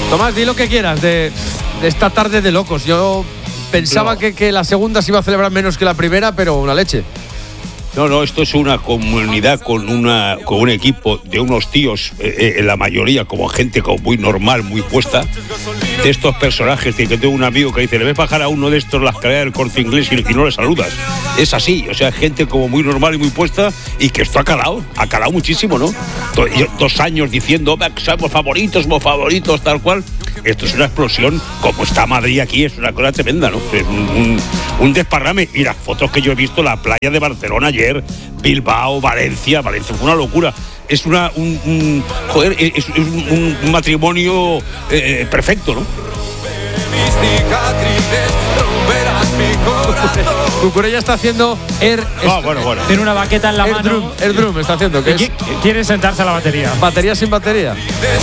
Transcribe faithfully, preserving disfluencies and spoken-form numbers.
Tomás, di lo que quieras de, de esta tarde de locos. Yo pensaba no. que, que la segunda se iba a celebrar menos que la primera, pero una leche. No, no, esto es una comunidad con una con un equipo de unos tíos, eh, en la mayoría como gente como muy normal, muy puesta, de estos personajes. Que tengo un amigo que dice, le ves bajar a uno de estos las escaleras del Corte Inglés y, y no le saludas. Es así, o sea, gente como muy normal y muy puesta, y que esto ha calado, ha calado muchísimo, ¿no? Do, yo, dos años diciendo, somos favoritos, somos favoritos, tal cual. Esto es una explosión, como está Madrid aquí, es una cosa tremenda, ¿no? Es un, un, un desparrame. Y las fotos que yo he visto, la playa de Barcelona ayer, Bilbao, Valencia, Valencia fue una locura. Es una, un, un joder, es, es un, un matrimonio eh, perfecto, ¿no? Cucurella está haciendo air, ah, bueno, bueno. Tiene una baqueta en la air mano. Drum, air drum está haciendo. ¿Qué es? Quiere sentarse a la batería. Batería sin batería.